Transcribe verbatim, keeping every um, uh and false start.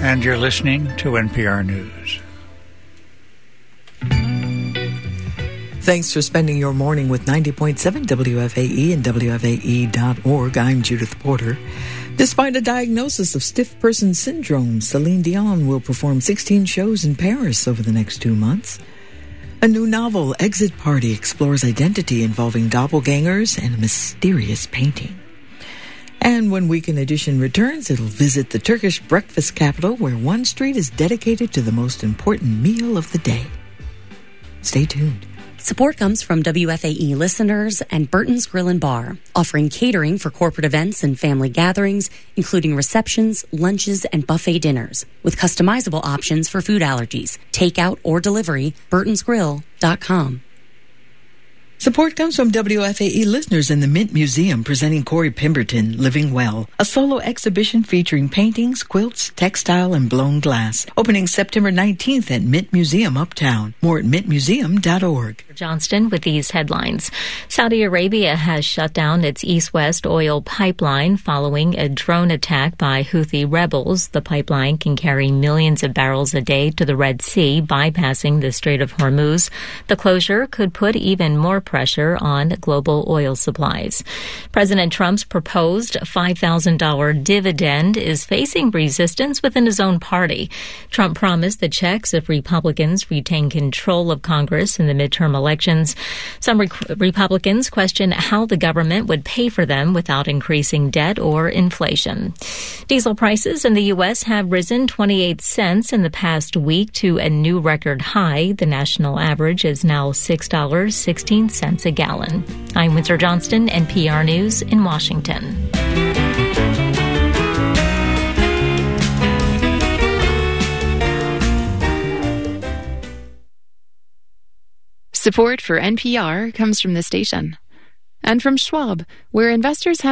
and you're listening to N P R News. Thanks for spending your morning with ninety point seven W F A E and W F A E dot org. I'm Judith Porter. Despite a diagnosis of stiff person syndrome, Celine Dion will perform sixteen shows in Paris over the next two months. A new novel, Exit Party, explores identity involving doppelgangers and a mysterious painting. And when Weekend Edition returns, it'll visit the Turkish breakfast capital, where one street is dedicated to the most important meal of the day. Stay tuned. Support comes from W F A E listeners and Burton's Grill and Bar, offering catering for corporate events and family gatherings, including receptions, lunches, and buffet dinners, with customizable options for food allergies, takeout or delivery. burtons grill dot com. Support comes from W F A E listeners in the Mint Museum, presenting Corey Pemberton, Living Well, a solo exhibition featuring paintings, quilts, textile, and blown glass. Opening September nineteenth at Mint Museum Uptown. More at mint museum dot org. Johnston with these headlines. Saudi Arabia has shut down its east-west oil pipeline following a drone attack by Houthi rebels. The pipeline can carry millions of barrels a day to the Red Sea, bypassing the Strait of Hormuz. The closure could put even more pressure on global oil supplies. President Trump's proposed five thousand dollars dividend is facing resistance within his own party. Trump promised the checks if Republicans retain control of Congress in the midterm elections. Some re- Republicans question how the government would pay for them without increasing debt or inflation. Diesel prices in the U S have risen twenty-eight cents in the past week to a new record high. The national average is now six dollars and sixteen cents a gallon. I'm Windsor Johnston, N P R News in Washington. Support for N P R comes from the station and from Schwab, where investors have